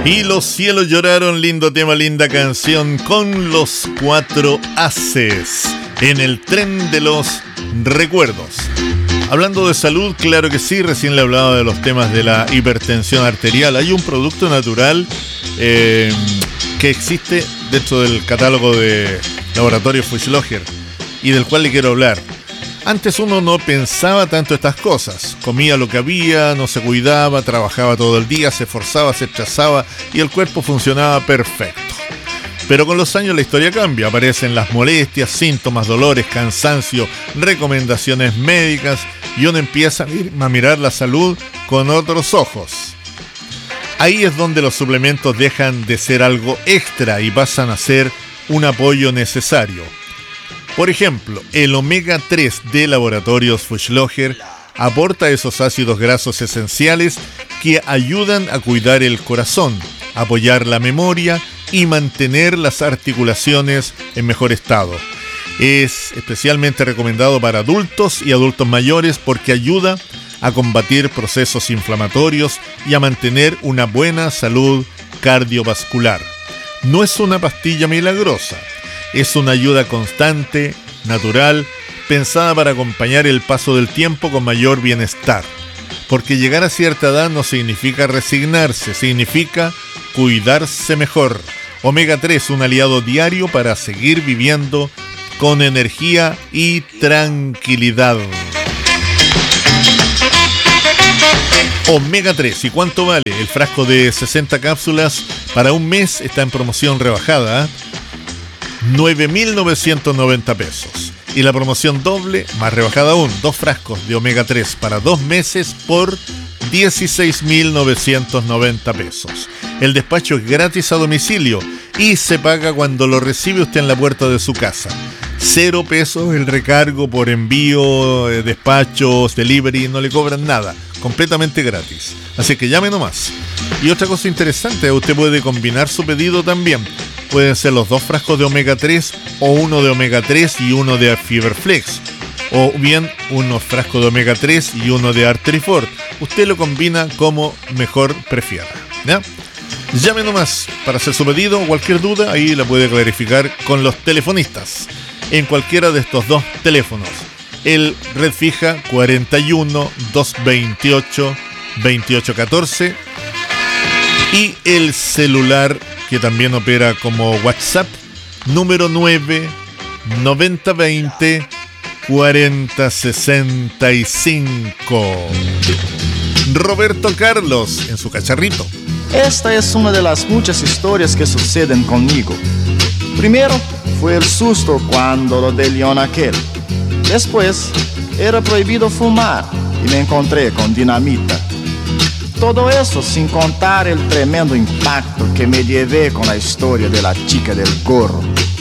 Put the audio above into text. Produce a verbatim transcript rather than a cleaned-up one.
Y los cielos lloraron, lindo tema, linda canción, con los cuatro haces en el tren de los recuerdos. Hablando de salud, claro que sí, recién le hablaba de los temas de la hipertensión arterial. Hay un producto natural eh, que existe dentro del catálogo de Laboratorio Fuchsloger y del cual le quiero hablar. Antes uno no pensaba tanto estas cosas, comía lo que había, no se cuidaba, trabajaba todo el día, se esforzaba, se estresaba y el cuerpo funcionaba perfecto. Pero con los años la historia cambia, aparecen las molestias, síntomas, dolores, cansancio, recomendaciones médicas y uno empieza a mirar la salud con otros ojos. Ahí es donde los suplementos dejan de ser algo extra y pasan a ser un apoyo necesario. Por ejemplo, el omega tres de Laboratorios Fuchsloger aporta esos ácidos grasos esenciales que ayudan a cuidar el corazón, apoyar la memoria y mantener las articulaciones en mejor estado. Es especialmente recomendado para adultos y adultos mayores porque ayuda a combatir procesos inflamatorios y a mantener una buena salud cardiovascular. No es una pastilla milagrosa. Es una ayuda constante, natural, pensada para acompañar el paso del tiempo con mayor bienestar. Porque llegar a cierta edad no significa resignarse, significa cuidarse mejor. omega tres, un aliado diario para seguir viviendo con energía y tranquilidad. omega tres, ¿y cuánto vale? El frasco de sesenta cápsulas para un mes está en promoción rebajada, ¿eh? nueve mil novecientos noventa pesos. Y la promoción doble, más rebajada aún, dos frascos de omega tres para dos meses por dieciséis mil novecientos noventa pesos. El despacho es gratis a domicilio y se paga cuando lo recibe usted en la puerta de su casa. Cero pesos el recargo por envío, despachos, delivery, no le cobran nada, completamente gratis. Así que llame nomás. Y otra cosa interesante, usted puede combinar su pedido también. Pueden ser los dos frascos de omega tres o uno de omega tres y uno de Fiberflex. O bien unos frascos de omega tres y uno de Arterifort. Usted lo combina como mejor prefiera, ¿ya? Llame nomás para hacer su pedido. Cualquier duda ahí la puede clarificar con los telefonistas en cualquiera de estos dos teléfonos. El red fija cuarenta y uno, doscientos veintiocho, veintiocho catorce y el celular que también opera como WhatsApp, número nueve, noventa veinte, cuarenta sesenta y cinco. Roberto Carlos en su cacharrito. Esta es una de las muchas historias que suceden conmigo. Primero fue el susto cuando lo de León aquel. Después era prohibido fumar y me encontré con dinamita. Todo eso sin contar el tremendo impacto que me llevé con la historia de la chica del gorro.